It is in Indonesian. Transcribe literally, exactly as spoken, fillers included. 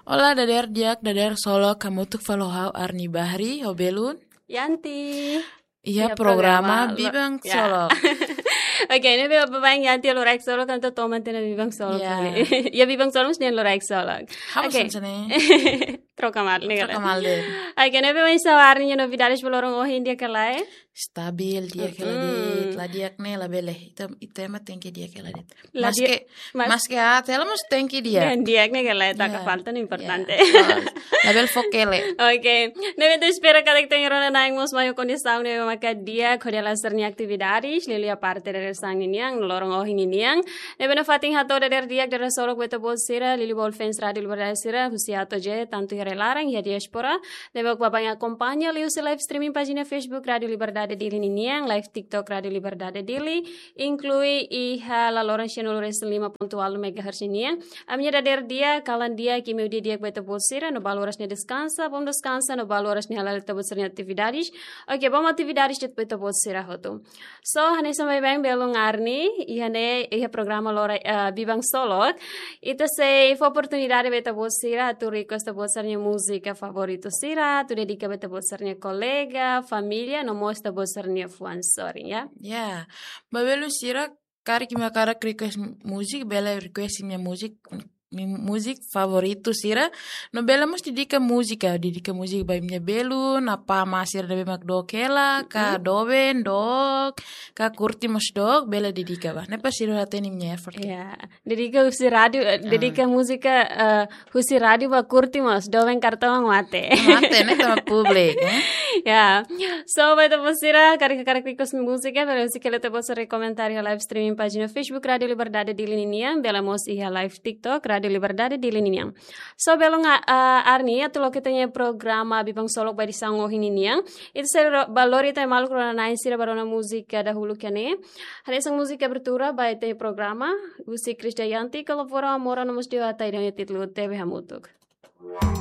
Ola dader diak dader solo kamu tuk falohau Arni Bahri hobelun. Yanti. Iya programa Bibang ya. Solo. Oke, ini bebang Yanti lo rek solo kan tuh toman tina Bibang Solo kali. Ya Bibang Solo mesti lo rek solo. Oke. Troca mal nih Troca mal deh. Oke, ini bebang sawarnya novidades belorong oh India kelai. Stabil dia kela dit, la diak ne la bele. Itu itu emat tengki dia kela dit. Mas ke mas ke hati lah mus tengki dia. Dan diak ne kela tak falta importante. La bel fokele. Oke, neve tu espera cada que tenha rona naing mos mayo condição neve maka dia kode lasernya aktividades lili a parte dari sang iniang lorong oh iniang neve no fating hato dari diak dari solo kueta bolsira lili bol fans radio liberasira husiato je tanto here larang ya diaspora neve babanya acompanha liu se live streaming página Facebook Radio Liberdade Dili niniang live TikTok Radio Liberdade Dili inclui iha la lorenziano lores lima pontual megahertz iniang amnya dari dia kalan dia kimi dia diak kueta bolsira no baloras ne descansa vamos descansa no baloras ne halal tabutsernya atividades oke vamos atividades det kueta bolsira hoto so hane sampai bang belong arni ihane iha programa lora uh, Bibang Solo itu se foi oportunidade beta bolsira tu request bolsarnya música favorito sira tu dedica beta bolsarnya colega família no mostra bolsarnya fuan sorry ya ya babelu sira kari kima kara request musik bela request minha musik musik favorito sira no bela mos didika musika didika musik by minha belun apa masir dabe magdo kela ka doben dog ka kurti mos dog bela didika ba nepa sira hateni minha effort ya didika husi radio didika musika uh, husi radio ba kurti mos doben kartong mate mate ne tama publik eh? Ya so beta posira kari kari kikos musika bela husi kela te posso recomendar live streaming página Facebook Radio Liberdade Dili niniang bela mos iha live TikTok Radio Liberdade di Liniang. So belong uh, Arni atau lo kitanya programa Bibang Solo by di sango hininiang. Itu saya balori tay malu korona nain sira barona musika dahulu kene. Hari sang musika bertura by tay programa Usi Krisdayanti kalau fora mora nomus diwatai dan titlu T V Hamutuk.